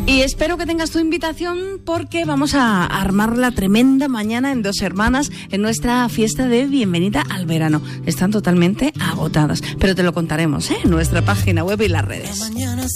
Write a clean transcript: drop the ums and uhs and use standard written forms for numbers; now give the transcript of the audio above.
Y espero que tengas tu invitación porque vamos a armar la tremenda mañana en Dos Hermanas en nuestra fiesta de bienvenida al verano. Están totalmente agotadas, pero te lo contaremos en nuestra página web y las redes.